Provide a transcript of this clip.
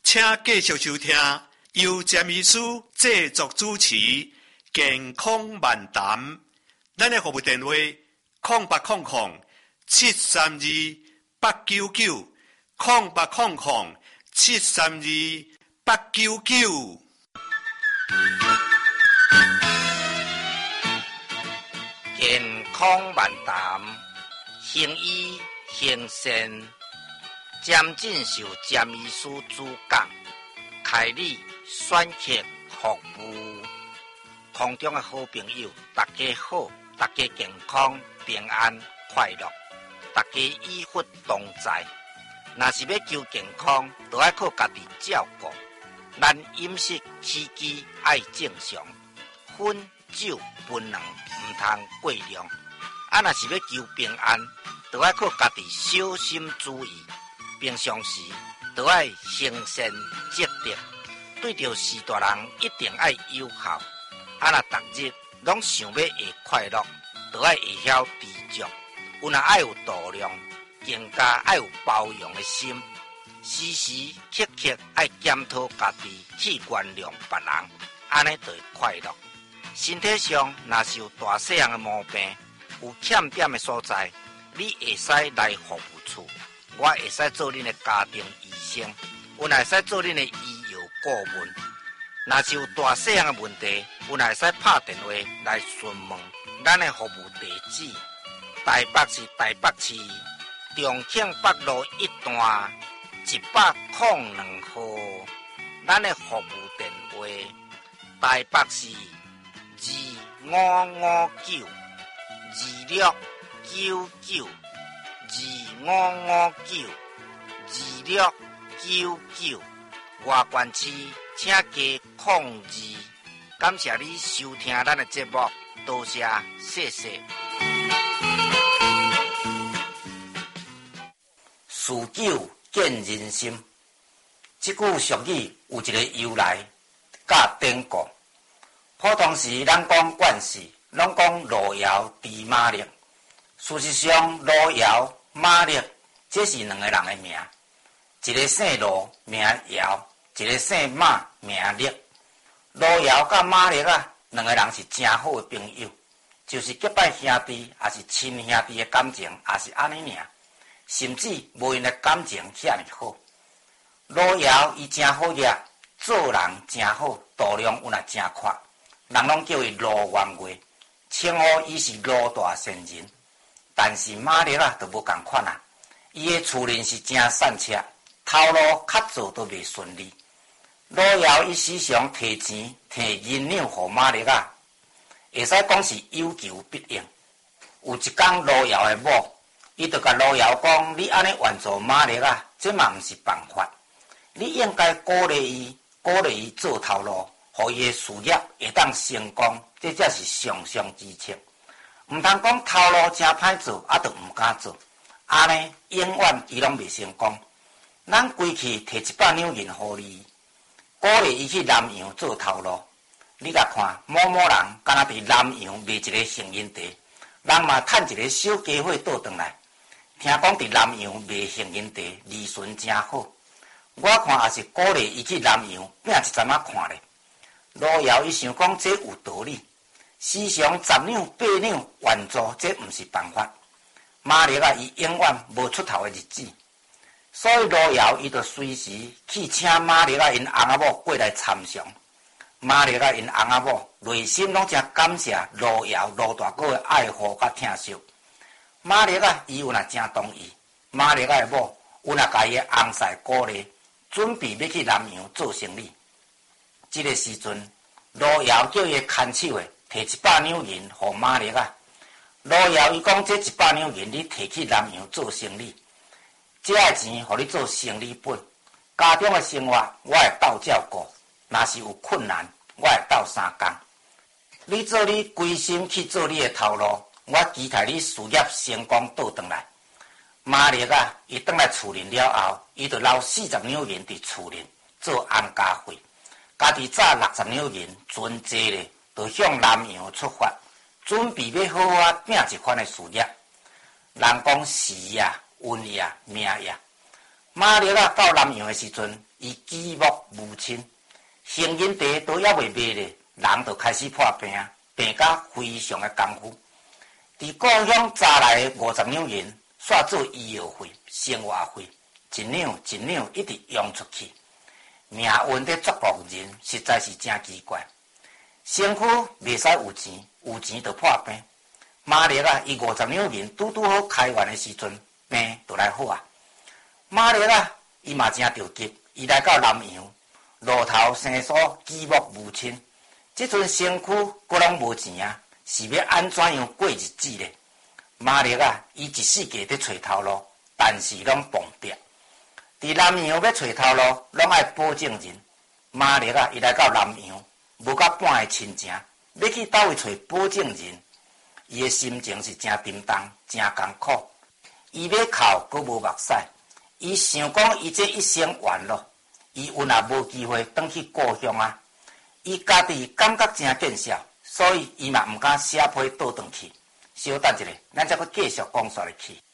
请继续收听由詹医师制作主持健康漫谈。咱的服务电话0800-732-899，0800-732-899。 健康漫谈，行医行善，詹进修詹医师主讲，开立选客服务。空中的好朋友，大家好，大家健康平安快乐，大家医福同在。若是要求健康，就要靠家己照顾。咱饮食起居爱正常，烟酒槟榔唔通过量。若是要求平安，就要靠家己小心注意。平常时就要行善积德，对着事大人一定要友好。若逐日拢想要会快乐，就要会晓知足。有若爱有度量，更加爱有包容的心。时时刻刻爱检讨家己，去原谅别人，安尼就会快乐。身体上若是有大细项的毛病，有欠点的所在，你会使来服务处，我会使做恁的家庭医生，有若会使做恁的医药顾问。若是有大细项的问题，有若会使拍电话来询问咱的服务地址：台北市台北市重庆北路一段102号。咱的服务电话：台北市2559，2559，2559，外县市请加02。感谢你收听咱的节目，多谢，谢谢。事久见人心，这句俗语有一个由来，甲典故。普通时咱讲惯事，拢讲路遥知马力。事实上，路遥、马力这是两个人的名，一个姓路名遥，一个姓马名力。路遥甲马力两个人是真好的朋友，就是结拜兄弟，也是亲兄弟的感情，也是安尼尔。甚至无因的感情遐尼好。路遥伊真好业，做人真好，度量有若真阔，人拢叫伊路元贵，称呼伊是路大善人。但是马力就无共款啦，伊的处理是真善车，头路较做都袂顺利。路遥伊时常摕钱摕银两互马力会使讲是有求必应。有一天路遥的某，伊就甲路遥讲：你安尼援助马力这嘛毋是办法。你应该鼓励伊做头路，互伊的事业会当成功，这才是上上之策。毋通讲头路真歹做，就毋敢做，安尼永远伊拢袂成功。咱规气摕100两银互你，鼓励伊去南洋做头路。你甲看，某人敢若伫南洋卖一个幸运茶，人嘛趁一个小机会倒转来。听讲伫南洋卖幸运茶，利润真好。我看也是鼓励伊去南洋拼一阵看咧。路遥伊想讲这有道理，时常10两8两援助，这毋是办法。马力伊永远无出头的日子，所以路遥伊就随时去请马力因翁仔某过来参详。马力因翁仔某内心拢真感谢路遥路大哥的爱护甲疼惜。马力伊有若真同意，马力的某有若甲伊的翁婿鼓励，准备要去南洋做生意。这个时阵，路遥叫伊看守的摕100两银互马力路遥伊讲：这100两银你摕去南洋做生意，这个钱互你做生理本，家中的生活我会斗照顾，若是有困难我会斗相共。你做你规心去做你的头路，我期待你事业成功倒转来。马力伊转来厝林了后，伊就留40两银伫厝林做安家费，家己早60两银存济咧，就向南洋出发，准备要好好拼一番的事业。人讲时呀、运呀、命呀。马力到南洋的时阵， 伊举目无亲，行人地都还未灭咧，人就开始破病啊，病甲非常的功夫。伫故乡扎来的50两银，煞做医药费、生活费，一两一两一直用出去。命运的捉捕人实在是真奇怪。身躯袂使有钱，有钱就破病。马力啊，伊50两银拄拄好开完的时阵，病就来好啊。马力啊，伊嘛真着急，伊来到南洋，路头生疏，举目无亲。即阵身躯阁拢无钱啊，是要安怎样过日子咧？马力啊，伊一世界伫找头路，但是拢碰壁。伫南洋要找头路，拢爱保证人。马力啊，伊来到南洋，无到半个亲情，要去倒位找保证人。伊的心情是真沉重，真艰苦。伊要哭，阁无目屎。伊想讲，伊这一生完了，伊有也无机会返去故乡啊。伊家己感觉真见笑，所以伊嘛毋敢写批倒转去。稍等一下，咱再阁继续讲下去。